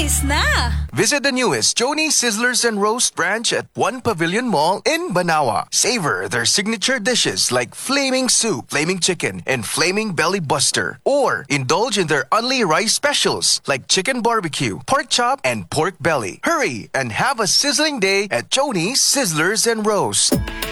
Alis na! Visit the newest Joni Sizzlers and Roast branch at One Pavilion Mall in Banawa. Savor their signature dishes like Flaming Soup, Flaming Chicken, and Flaming Belly Buster. Or indulge in their Only Rice specials like Chicken Barbecue, Pork Chop, and Pork Belly. Hurry and have a sizzling day at Joni's Sizzlers and Roast.